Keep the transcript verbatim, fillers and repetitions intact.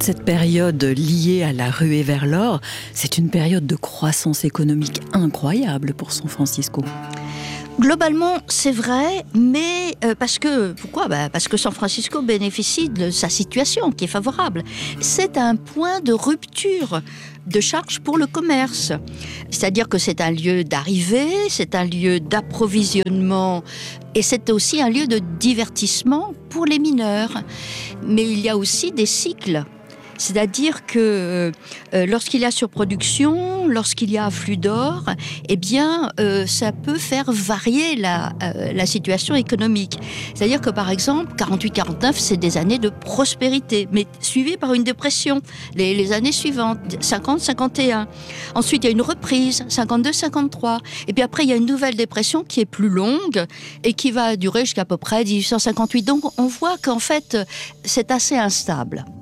cette période liée à la ruée vers l'or, c'est une période de croissance économique incroyable pour San Francisco. Globalement, c'est vrai, mais euh, parce que pourquoi bah, Parce que San Francisco bénéficie de sa situation qui est favorable. C'est un point de rupture de charge pour le commerce. C'est-à-dire que c'est un lieu d'arrivée, c'est un lieu d'approvisionnement et c'est aussi un lieu de divertissement pour les mineurs. Mais il y a aussi des cycles. C'est-à-dire que euh, lorsqu'il y a surproduction, lorsqu'il y a afflux d'or, eh bien, euh, ça peut faire varier la, euh, la situation économique. C'est-à-dire que, par exemple, quarante-huit quarante-neuf, c'est des années de prospérité, mais suivies par une dépression les, les années suivantes, cinquante cinquante et un. Ensuite, il y a une reprise, cinquante-deux cinquante-trois. Et puis après, il y a une nouvelle dépression qui est plus longue et qui va durer jusqu'à peu près dix-huit cent cinquante-huit. Donc, on voit qu'en fait, c'est assez instable.